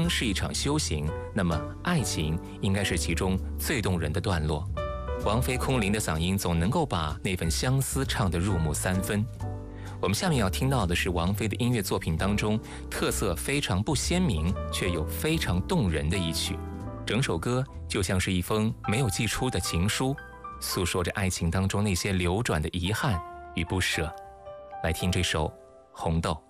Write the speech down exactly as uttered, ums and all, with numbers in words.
生是一场修行，那么爱情应该是其中最动人的段落。王菲空灵的嗓音总能够把那份相思唱得入木三分。我们下面要听到的是王菲的音乐作品当中特色非常不鲜明却又非常动人的一曲，整首歌就像是一封没有寄出的情书，诉说着爱情当中那些流转的遗憾与不舍。来听这首《红豆》。